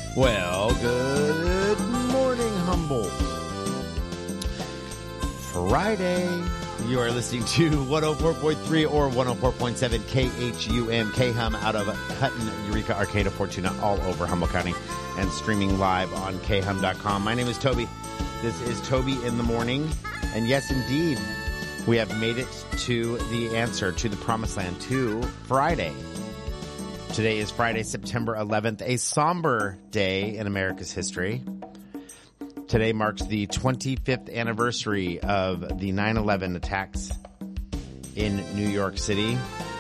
Well, good morning, Humboldt. Friday. You are listening to 104.3 or 104.7 KHUM, KHUM out of Hutton, Eureka, Arcata, Fortuna, all over Humboldt County, and streaming live on khum.com. My name is Toby. This is Toby in the Morning. And yes, indeed, we have made it to the answer, to the promised land, to Friday. Today is Friday, September 11th, a somber day in America's history. Today marks the 25th anniversary of the 9/11 attacks in New York City.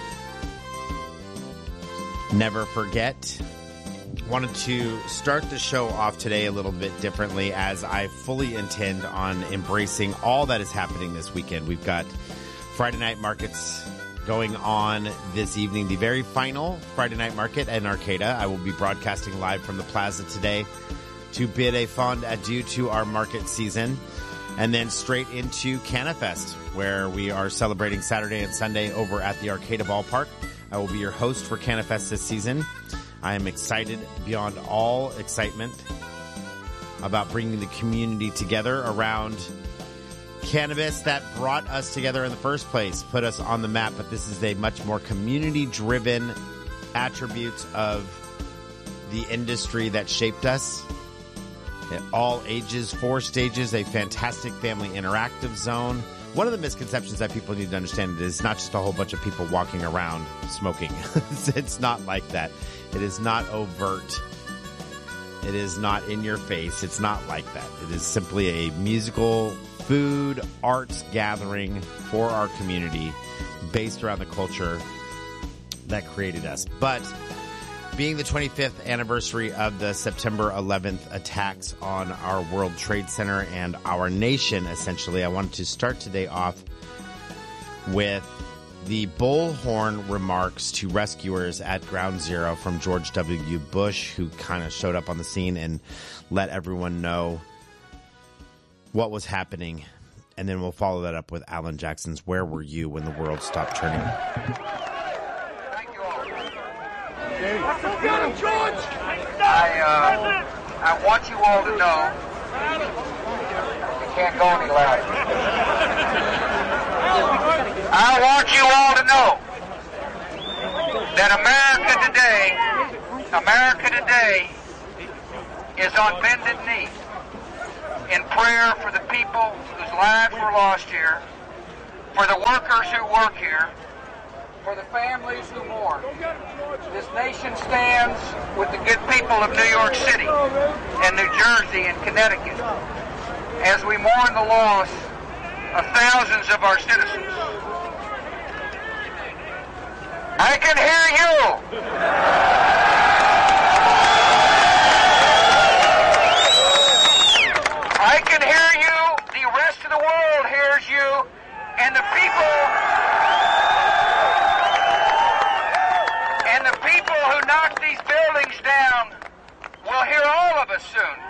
Never forget. Wanted to start the show off today a little bit differently, as I fully intend on embracing all that is happening this weekend. We've got Friday night markets going on this evening, the very final Friday night market in Arcata. I will be broadcasting live from the plaza today to bid a fond adieu to our market season, and then straight into CannaFest, where we are celebrating Saturday and Sunday over at the Arcata Ballpark. I will be your host for CannaFest this season. I am excited beyond all excitement about bringing the community together around cannabis that brought us together in the first place, put us on the map, but this is a much more community-driven attributes of the industry that shaped us. At all ages, 4 stages, a fantastic family interactive zone. One of the misconceptions that people need to understand is it's not just a whole bunch of people walking around smoking. It's not like that. It is not overt. It is not in your face. It's not like that. It is simply a musical, food, arts gathering for our community based around the culture that created us. But being the 25th anniversary of the September 11th attacks on our World Trade Center and our nation, essentially, I wanted to start today off with the bullhorn remarks to rescuers at Ground Zero from George W. Bush, who kind of showed up on the scene and let everyone know what was happening. And then we'll follow that up with Alan Jackson's "Where Were You When the World Stopped Turning?" I want you all to know you can't go any louder. I want you all to know that America today is on bended knee in prayer for the people whose lives were lost here, for the workers who work here, for the families who mourn. This nation stands with the good people of New York City and New Jersey and Connecticut as we mourn the loss of thousands of our citizens. I can hear you. I can hear you. The rest of the world hears you. And the people who knock these buildings down will hear all of us soon.